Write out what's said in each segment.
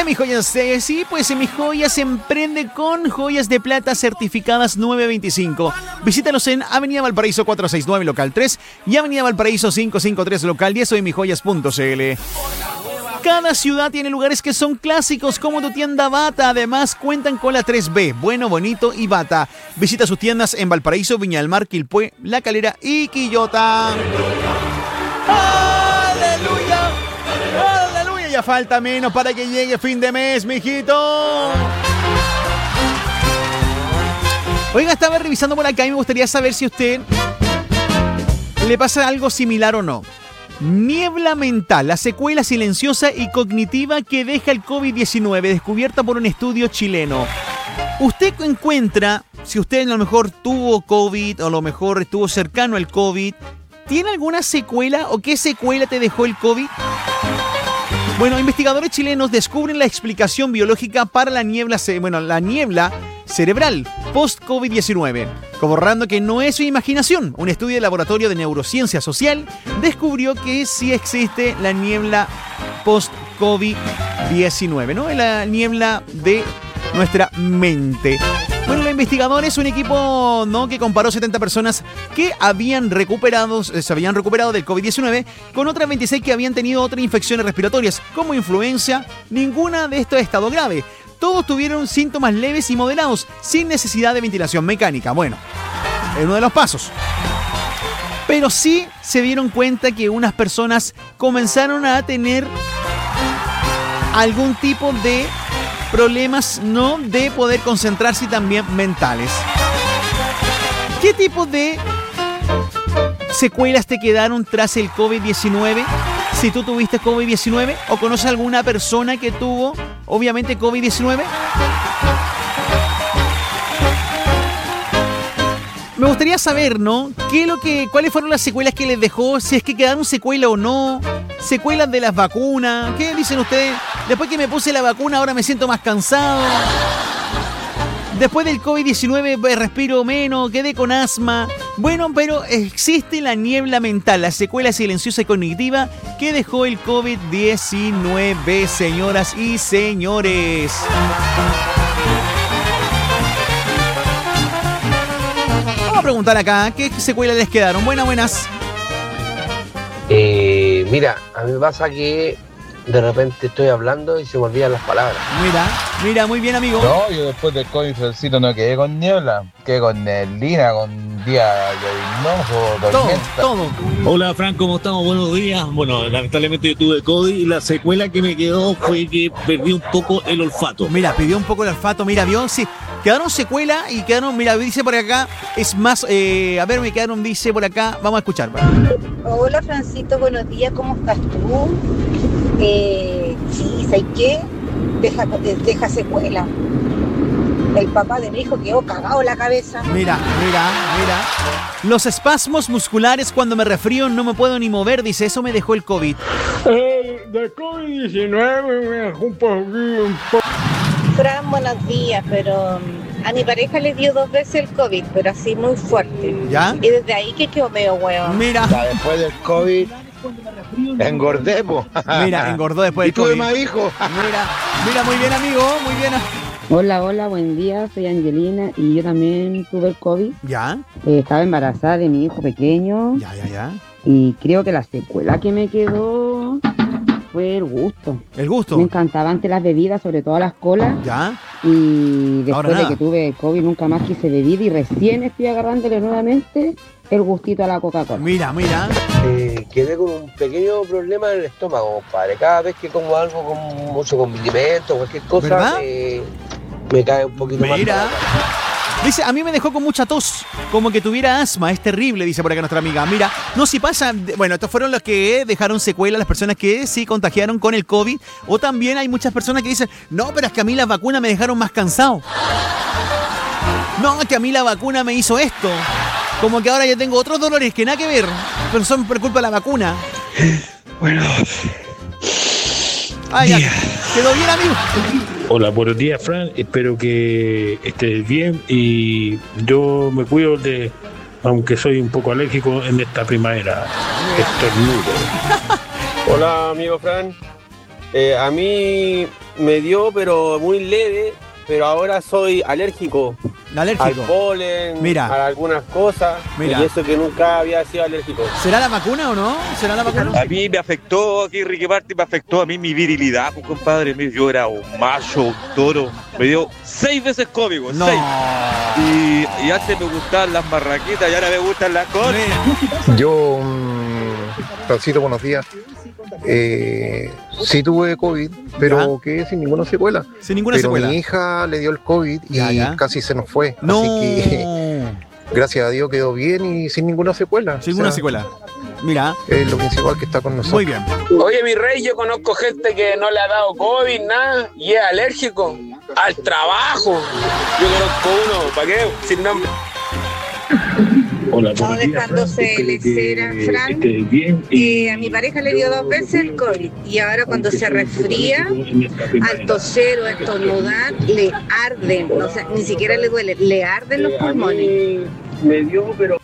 Mis Joyas. Sí, pues en Mis Joyas se emprende con joyas de plata certificadas 925. Visítalos en Avenida Valparaíso 469, local 3 y Avenida Valparaíso 553, local 10 o en misjoyas.cl. Cada ciudad tiene lugares que son clásicos como tu tienda Bata. Además, cuentan con la 3B, Bueno, Bonito y Bata. Visita sus tiendas en Valparaíso, Viña del Mar, Quilpué, La Calera y Quillota. ¡Aleluya! ¡Aleluya! Ya falta menos para que llegue fin de mes, mijito. Oiga, estaba revisando por acá y me gustaría saber si a usted le pasa algo similar o no. Niebla mental, la secuela silenciosa y cognitiva que deja el COVID-19, descubierta por un estudio chileno. ¿Usted encuentra, si usted a lo mejor tuvo COVID o a lo mejor estuvo cercano al COVID, ¿tiene alguna secuela o qué secuela te dejó el COVID? Bueno, investigadores chilenos descubren la explicación biológica para la niebla cerebral post-COVID-19, corroborando que no es su imaginación. Un estudio del Laboratorio de Neurociencia Social descubrió que sí existe la niebla post-COVID-19, ¿no? La niebla de nuestra mente. Bueno, los investigadores, un equipo que comparó 70 personas que se habían recuperado del COVID-19 con otras 26 que habían tenido otras infecciones respiratorias, como influenza. Ninguna de estos ha estado grave. Todos tuvieron síntomas leves y moderados, sin necesidad de ventilación mecánica. Bueno, es uno de los pasos. Pero sí se dieron cuenta que unas personas comenzaron a tener algún tipo de problemas, ¿no?, de poder concentrarse y también mentales. ¿Qué tipo de secuelas te quedaron tras el COVID-19? Si tú tuviste COVID-19 o conoces a alguna persona que tuvo, obviamente, COVID-19. Me gustaría saber, ¿no?, cuáles fueron las secuelas que les dejó, si es que quedaron secuelas o no, secuelas de las vacunas. ¿Qué dicen ustedes? Después que me puse la vacuna ahora me siento más cansado. Después del COVID-19 respiro menos, quedé con asma. Bueno, pero existe la niebla mental, la secuela silenciosa y cognitiva que dejó el COVID-19, señoras y señores. Vamos a preguntar acá, ¿qué secuelas les quedaron? Buenas. Mira, a mí me pasa que de repente estoy hablando y se me olvidan las palabras. Mira, muy bien, amigo. No, yo después del COVID, Francito, no quedé con niebla, quedé con neblina, con día de tormenta. Todo. Hola, Fran, ¿cómo estamos? Buenos días. Bueno, lamentablemente yo tuve COVID y la secuela que me quedó fue que perdí un poco el olfato. Mira, perdió un poco el olfato, mira, ¿vio? Sí, quedaron secuela y quedaron, mira, dice por acá, es más, me quedaron, dice por acá, vamos a escuchar. Hola, Francito, buenos días, ¿cómo estás tú? Sí, ¿sabes qué? Deja secuela. El papá de mi hijo quedó cagado en la cabeza. Mira. Los espasmos musculares cuando me resfrío no me puedo ni mover, dice, eso me dejó el COVID. De COVID-19 me dejó un poquito. Fran, buenos días, pero a mi pareja le dio 2 veces el COVID, pero así muy fuerte. ¿Ya? Y desde ahí que quedó medio huevo. Mira. Después del COVID engordé, po. Mira, engordó después del COVID. Y tuve más hijos. Mira, muy bien, amigo, muy bien. Hola, buen día, soy Angelina y yo también tuve el COVID. ¿Ya? Estaba embarazada de mi hijo pequeño. Ya. Y creo que la secuela que me quedó fue el gusto. ¿El gusto? Me encantaban antes las bebidas, sobre todo las colas. ¿Ya? Y después de nada. que tuve el COVID nunca más quise beber y recién estoy agarrándole nuevamente el gustito a la Coca-Cola. Mira. Quedé con un pequeño problema en el estómago, compadre. Cada vez que como algo con mucho condimento, cualquier cosa, me cae un poquito más. Mira. Dice, a mí me dejó con mucha tos, como que tuviera asma, es terrible, dice por acá nuestra amiga. Mira, no, si pasa, bueno, estos fueron los que dejaron secuelas, las personas que sí contagiaron con el COVID, o también hay muchas personas que dicen, no, pero es que a mí las vacunas me dejaron más cansado. No, que a mí la vacuna me hizo esto. Como que ahora yo tengo otros dolores que nada que ver, pero son por culpa de la vacuna. Bueno. Ya. ¿Quedó bien, amigo? Hola, buenos días, Fran. Espero que estés bien y yo me cuido aunque soy un poco alérgico en esta primavera. Estornudo. Hola, amigo Fran. A mí me dio, pero muy leve, pero ahora soy alérgico. Alérgico. Al polen, Mira. a algunas cosas. Mira. Y eso que nunca había sido alérgico. ¿Será la vacuna o no? ¿Será la vacuna? A mí me afectó, aquí Ricky Martin me afectó a mí mi virilidad, pues, compadre. Yo era un macho, un toro. Me dio 6 veces cómico, No. 6. Y antes me gustaban las marraquitas y ahora me gustan las cosas. Yo, Francito, buenos días. Sí tuve COVID, pero quedé sin ninguna secuela. Sin ninguna secuela. Mi hija le dio el COVID y casi se nos fue. No. Así que, gracias a Dios, quedó bien y sin ninguna secuela. Sin ninguna secuela. Mira. Es lo principal que está con nosotros. Muy bien. Oye, mi rey, yo conozco gente que no le ha dado COVID, nada, y es alérgico al trabajo. Yo conozco uno, ¿para qué? Sin nombre. Hola, Estamos buenos días, dejándose Fran. lecera, Fran. Estés bien. A mi pareja le dio 2 veces el COVID y ahora cuando se resfría, al toser o estornudar, le arden, o sea, ni siquiera le duele, le arden los pulmones. Me dio, pero...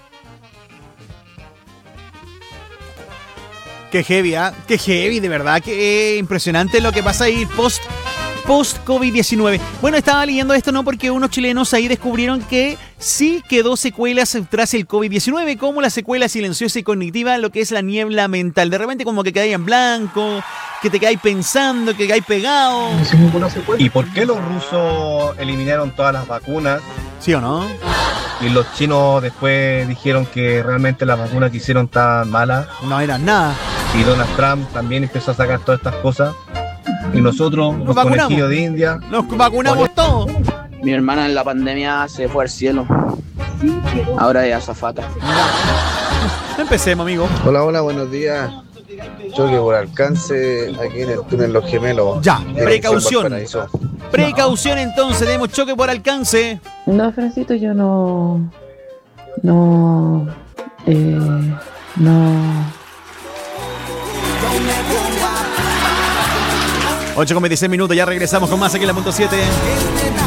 Qué heavy, ¿ah? Qué heavy, de verdad. Qué impresionante lo que pasa ahí post-COVID-19. Bueno, estaba leyendo esto, ¿no? Porque unos chilenos ahí descubrieron que sí quedó secuelas tras el COVID-19, como la secuela silenciosa y cognitiva, lo que es la niebla mental. De repente como que quedáis en blanco, que te quedáis pensando, que quedáis pegado. ¿Y por qué los rusos eliminaron todas las vacunas? ¿Sí o no? Y los chinos después dijeron que realmente las vacunas que hicieron tan malas. No eran nada. Y Donald Trump también empezó a sacar todas estas cosas. Y nosotros, los conejillos de India, nos vacunamos todos. Mi hermana en la pandemia se fue al cielo. Ahora es azafata. Empecemos, amigo. Hola, buenos días. Choque por alcance aquí en el túnel Los Gemelos. Ya, precaución. Precaución entonces, tenemos choque por alcance. No, Francito, yo no. 8:26 minutos, ya regresamos con más aquí en la .7.